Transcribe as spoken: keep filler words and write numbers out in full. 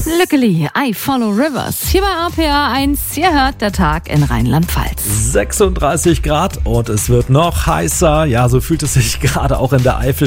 Lückeli, I Follow Rivers. Hier bei A P A eins, ihr hört der Tag in Rheinland-Pfalz. sechsunddreißig Grad und es wird noch heißer. Ja, so fühlt es sich gerade auch in der Eifel